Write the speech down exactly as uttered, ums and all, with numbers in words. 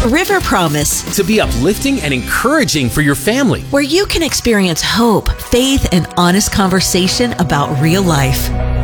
River Promise, to be uplifting and encouraging for your family. where you can experience hope, faith, and honest conversation about real life.